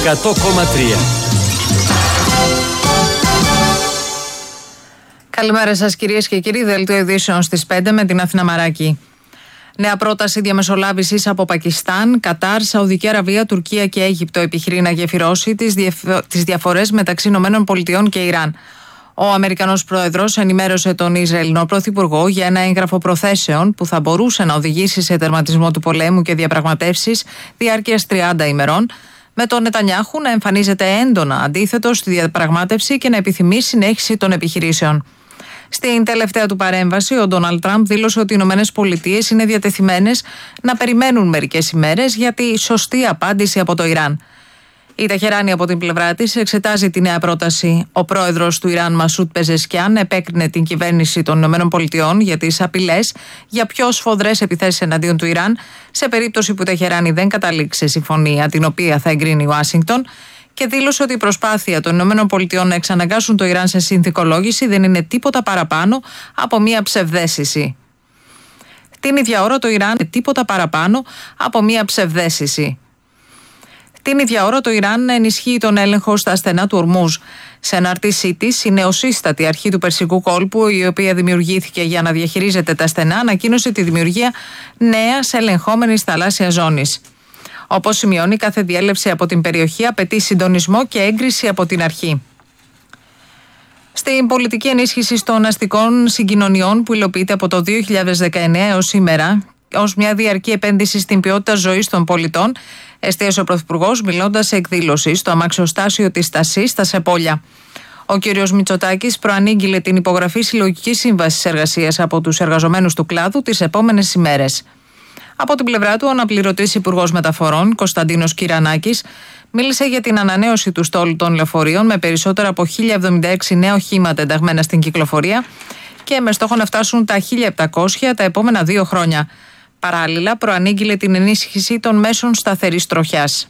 100,3. Καλημέρα σας κυρίες και κύριοι, δελτίο ειδήσεων στις 5 με την Αθήνα Μαράκη. Νέα πρόταση διαμεσολάβησης από Πακιστάν, Κατάρ, Σαουδική Αραβία, Τουρκία και Αίγυπτο επιχειρεί να γεφυρώσει τις διαφορές μεταξύ ΗΠΑ και Ιράν. Ο Αμερικανός Πρόεδρος ενημέρωσε τον Ισραηλινό Πρωθυπουργό για ένα έγγραφο προθέσεων που θα μπορούσε να οδηγήσει σε τερματισμό του πολέμου και διαπραγματεύσεις διάρκειας 30 ημερών, με τον Νετανιάχου να εμφανίζεται έντονα αντίθετο στη διαπραγμάτευση και να επιθυμεί συνέχιση των επιχειρήσεων. Στην τελευταία του παρέμβαση, ο Ντόναλντ Τραμπ δήλωσε ότι οι ΗΠΑ είναι διατεθειμένες να περιμένουν μερικές ημέρες για τη σωστή απάντηση από το Ιράν. Η Τεχεράνη από την πλευρά της εξετάζει τη νέα πρόταση. Ο πρόεδρος του Ιράν, Μασούτ Πεζεσκιάν, επέκρινε την κυβέρνηση των ΗΠΑ για τις απειλές για πιο σφοδρές επιθέσεις εναντίον του Ιράν, σε περίπτωση που η Τεχεράνη δεν καταλήξει σε συμφωνία, την οποία θα εγκρίνει η Ουάσιγκτον, και δήλωσε ότι η προσπάθεια των ΗΠΑ να εξαναγκάσουν το Ιράν σε συνθηκολόγηση δεν είναι τίποτα παραπάνω από μία ψευδαίσθηση. Την ίδια ώρα το Ιράν τίποτα παραπάνω από μία ψευδαίσθηση. Την ίδια ώρα το Ιράν ενισχύει τον έλεγχο στα στενά του Ορμούζ. Σε ανάρτησή της, η νεοσύστατη αρχή του Περσικού κόλπου, η οποία δημιουργήθηκε για να διαχειρίζεται τα στενά, ανακοίνωσε τη δημιουργία νέας ελεγχόμενης θαλάσσιας ζώνης. Όπως σημειώνει, κάθε διέλευση από την περιοχή απαιτεί συντονισμό και έγκριση από την αρχή. Στην πολιτική ενίσχυση των αστικών συγκοινωνιών που υλοποιείται από το 2019 έως σήμερα, ως μια διαρκή επένδυση στην ποιότητα ζωής των πολιτών, εστίασε ο Πρωθυπουργός μιλώντας σε εκδήλωση στο αμαξοστάσιο της Στασής στα Σεπόλια. Ο κ. Μητσοτάκης προανήγγειλε την υπογραφή συλλογικής σύμβασης εργασίας από τους εργαζομένους του κλάδου τις επόμενες ημέρες. Από την πλευρά του, ο αναπληρωτής Υπουργός Μεταφορών, Κωνσταντίνος Κυρανάκης, μίλησε για την ανανέωση του στόλου των λεωφορείων με περισσότερα από 1.076 νέα οχήματα ενταγμένα στην κυκλοφορία και με στόχο να φτάσουν τα 1.700 τα επόμενα 2 χρόνια. Παράλληλα, προανήγγειλε την ενίσχυση των μέσων σταθερής τροχιάς.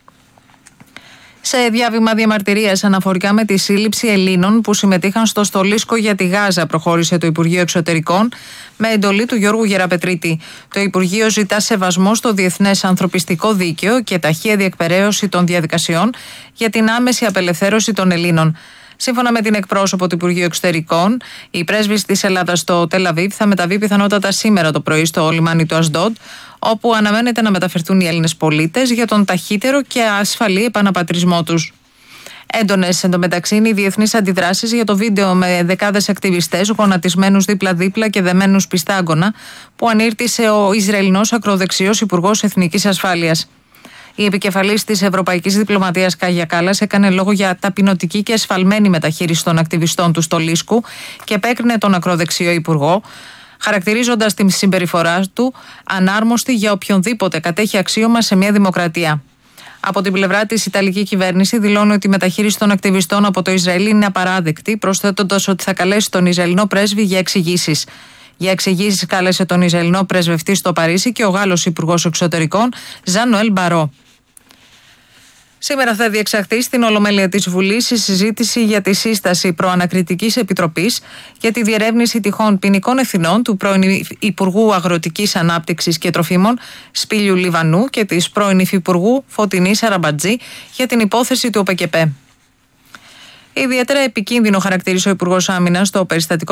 Σε διάβημα διαμαρτυρίας αναφορικά με τη σύλληψη Ελλήνων που συμμετείχαν στο στολίσκο για τη Γάζα, προχώρησε το Υπουργείο Εξωτερικών με εντολή του Γιώργου Γεραπετρίτη. Το Υπουργείο ζητά σεβασμό στο διεθνές ανθρωπιστικό δίκαιο και ταχεία διεκπεραίωση των διαδικασιών για την άμεση απελευθέρωση των Ελλήνων. Σύμφωνα με την εκπρόσωπο του Υπουργείου Εξωτερικών, η πρέσβης της Ελλάδας στο Τελ Αβίβ θα μεταβεί πιθανότατα σήμερα το πρωί στο λιμάνι του Ασντόντ, όπου αναμένεται να μεταφερθούν οι Έλληνες πολίτες για τον ταχύτερο και ασφαλή επαναπατρισμό τους. Έντονες εντωμεταξύ είναι οι διεθνείς αντιδράσεις για το βίντεο με δεκάδες ακτιβιστές γονατισμένους δίπλα-δίπλα και δεμένους πιστάγκωνα που ανήρτησε ο Ισραηλινός ακροδεξιός Υπουργός Εθνικής Ασφάλειας. Η επικεφαλής της Ευρωπαϊκής Διπλωματίας Κάγια Κάλλας έκανε λόγο για ταπεινωτική και εσφαλμένη μεταχείριση των ακτιβιστών του στολίσκου και επέκρινε τον ακροδεξιό Υπουργό, χαρακτηρίζοντας τη συμπεριφορά του ανάρμοστη για οποιονδήποτε κατέχει αξίωμα σε μια δημοκρατία. Από την πλευρά της, η Ιταλική κυβέρνηση δηλώνει ότι η μεταχείριση των ακτιβιστών από το Ισραήλ είναι απαράδεκτη, προσθέτοντας ότι θα καλέσει τον Ισραηλινό πρέσβη για εξηγήσεις. Για εξηγήσεις κάλεσε τον Ισραηλινό πρεσβευτή στο Παρίσι και ο Γάλλος Υπουργός Εξωτερικών, Ζαν Νοέλ Μπαρό. Σήμερα θα διεξαχθεί στην Ολομέλεια της Βουλής η συζήτηση για τη σύσταση προανακριτικής επιτροπής για τη διερεύνηση τυχόν ποινικών ευθυνών του πρώην Υπουργού Αγροτικής Ανάπτυξης και Τροφίμων Σπύλιου Λιβανού και της πρώην Υφυπουργού Φωτεινής Αραμπατζή για την υπόθεση του ΟΠΕΚΕΠΕ. Ιδιαίτερα επικίνδυνο χαρακτήρισε ο Υπουργός Άμυνας το περιστατικό